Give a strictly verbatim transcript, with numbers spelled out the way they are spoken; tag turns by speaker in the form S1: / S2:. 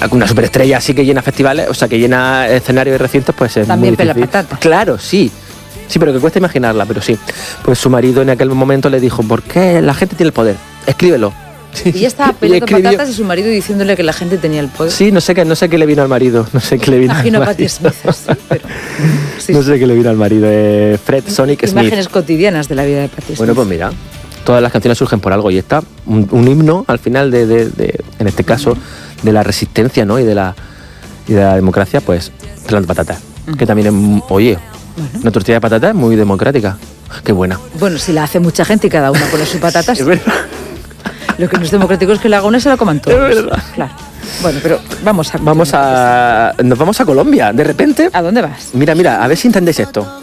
S1: una superestrella así que llena festivales, o sea, que llena escenarios y recintos, pues es
S2: También
S1: muy
S2: pela
S1: difícil.
S2: patata.
S1: Claro, sí. Sí, pero que cuesta imaginarla, pero sí. Pues su marido en aquel momento le dijo, ¿por qué la gente tiene el poder? Escríbelo.
S2: Y ella estaba pelando
S1: escribió-
S2: patatas y su marido diciéndole que la gente tenía el poder.
S1: Sí, no sé qué, no sé qué le vino al marido, no sé qué le vino
S2: Imagino
S1: al
S2: a Patti
S1: marido.
S2: Smith así, pero... sí,
S1: No
S2: sí.
S1: sé qué le vino al marido, eh, Fred Sonic Smith.
S2: Imágenes cotidianas de la vida de Patti Smith.
S1: Bueno, pues mira, todas las canciones surgen por algo y está un, un himno al final de, de- de- en este caso, de la resistencia, ¿no? Y de la, y de la democracia, pues, pelando patatas. Que también es, mm, oye, una tortilla de patatas es muy democrática. Qué buena.
S2: Bueno, si la hace mucha gente y cada uno pone su patata, sí.
S1: Es verdad.
S2: Lo que no es democrático es que la haga una y se la coman todos.
S1: Es verdad.
S2: Claro. Bueno, pero vamos a...
S1: Vamos a... Nos vamos a Colombia. De repente...
S2: ¿A dónde vas?
S1: Mira, mira, a ver si entendéis esto.